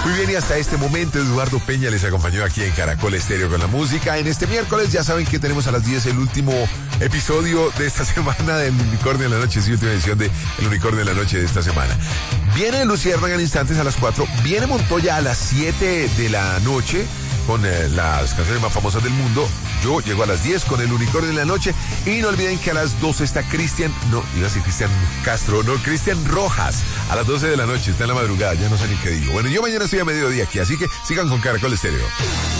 Muy bien, y hasta este momento Eduardo Peña les acompañó aquí en Caracol Estéreo con la música. En este miércoles ya saben que tenemos a las 10 el último episodio de esta semana del Unicornio de la Noche, sí, última edición de El Unicornio de la Noche de esta semana. Viene Luciérnaga en instantes a las 4, viene Montoya a las 7 de la noche con las canciones más famosas del mundo. Yo llego a las 10 con El Unicornio de la Noche. Y no olviden que a las 12 está Cristian Castro, Cristian Rojas. A las 12 de la noche, está en la madrugada, ya no sé ni qué digo. Bueno, yo mañana estoy a mediodía aquí, así que sigan con Caracol Estéreo.